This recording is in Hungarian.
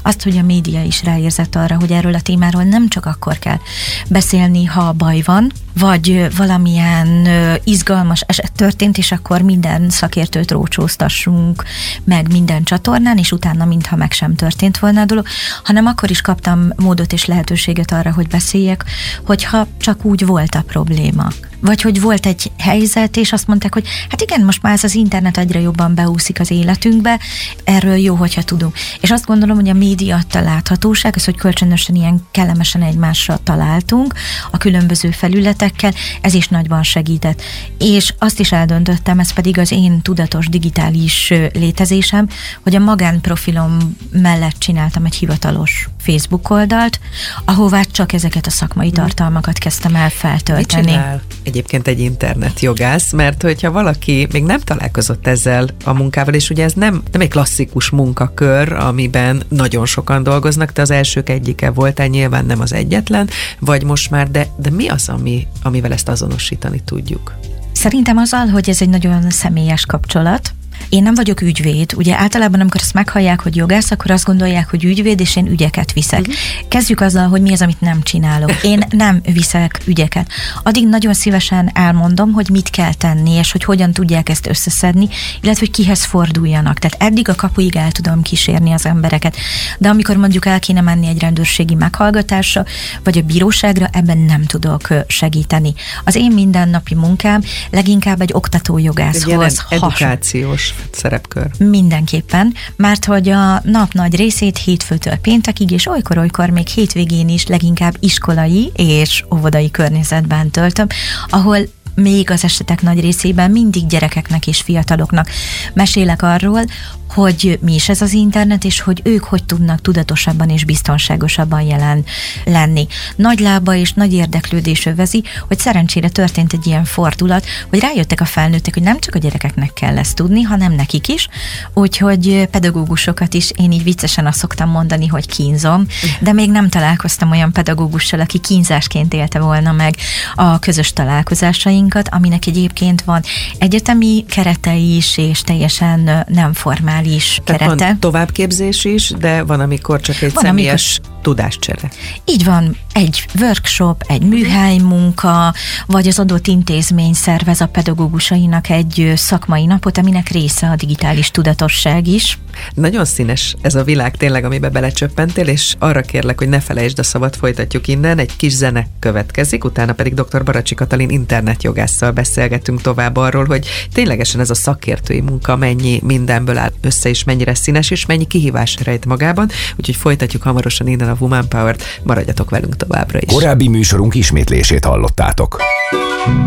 azt, hogy a média is ráérzett arra, hogy erről a témáról nem csak akkor kell beszélni, ha baj van, vagy valamilyen izgalmas eset történt, és akkor minden szakértőt rócsóztassunk meg minden csatornán, és utána mintha meg sem történt volna a dolog, hanem akkor is kaptam módot és lehetőséget arra, hogy beszéljek, hogyha csak úgy volt a probléma. Vagy hogy volt egy helyzet, és azt mondták, hogy hát igen, most már ez az internet egyre jobban beúszik az életünkbe, erről jó, hogyha tudunk. És azt gondolom, hogy a média adta láthatóság, az, hogy kölcsönösen ilyen kellemesen egymásra találtunk a különböző felületekkel, ez is nagyban segített. És azt is eldöntöttem, ez pedig az én tudatos digitális létezésem, hogy a magánprofilom mellett csináltam egy hivatalos Facebook oldalt, ahová csak ezeket a szakmai tartalmakat kezdtem el feltölteni. Mit csinál egyébként egy internetjogász? Mert hogyha valaki még nem találkozott ezzel a munkával, és ugye ez nem egy klasszikus munkakör, amiben nagyon sokan dolgoznak, te az elsők egyike voltál, nyilván nem az egyetlen, vagy most már, de mi az, amivel ezt azonosítani tudjuk? Szerintem azzal, hogy ez egy nagyon személyes kapcsolat. Én nem vagyok ügyvéd, ugye általában amikor azt meghallják, hogy jogász, akkor azt gondolják, hogy ügyvéd, és én ügyeket viszek. Kezdjük azzal, hogy mi az, amit nem csinálok. Én nem viszek ügyeket. Addig nagyon szívesen elmondom, hogy mit kell tenni, és hogy hogyan tudják ezt összeszedni, illetve hogy kihez forduljanak. Tehát eddig a kapuig el tudom kísérni az embereket. De amikor mondjuk el kéne menni egy rendőrségi meghallgatásra, vagy a bíróságra, ebben nem tudok segíteni. Az én mindennapi munkám leginkább egy oktatójogászhoz edukációs szerepkör. Mindenképpen, mert hogy a nap nagy részét hétfőtől péntekig, és olykor még hétvégén is leginkább iskolai és óvodai környezetben töltöm, ahol még az esetek nagy részében mindig gyerekeknek és fiataloknak mesélek arról, hogy mi is ez az internet, és hogy ők hogy tudnak tudatosabban és biztonságosabban jelen lenni. Nagy lába és nagy érdeklődés övezi, hogy szerencsére történt egy ilyen fordulat, hogy rájöttek a felnőttek, hogy nem csak a gyerekeknek kell ezt tudni, hanem nekik is, úgyhogy pedagógusokat is én így viccesen azt szoktam mondani, hogy kínzom, de még nem találkoztam olyan pedagógussal, aki kínzásként élte volna meg a közös találkozásainkat, aminek egyébként van egyetemi kerete is, és teljesen nem formális kerete. Van továbbképzés is, de van, amikor csak egy személyes tudáscsere. Így van, egy workshop, egy műhelymunka, vagy az adott intézmény szervez a pedagógusainak egy szakmai napot, aminek része a digitális tudatosság is. Nagyon színes ez a világ tényleg, amiben belecsöppentél, és arra kérlek, hogy ne felejtsd a szavat, folytatjuk innen, egy kis zene következik, utána pedig dr. Baracsi Katalin internetjogásszal beszélgetünk tovább arról, hogy ténylegesen ez a szakértői munka mennyi mindenből áll össze, és mennyire színes, és mennyi kihívás rejt magában, úgyhogy folytatjuk hamarosan innen a Woman Power-t, maradjatok velünk továbbra is. Korábbi műsorunk ismétlését hallottátok.